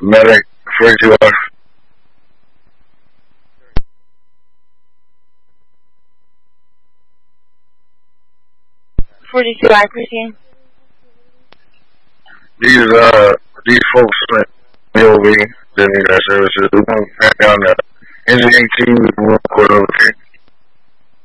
Medic 42R. 42R, proceed. These folks went MOV, didn't need our services. We want to crack down the engineering team, real quick, okay?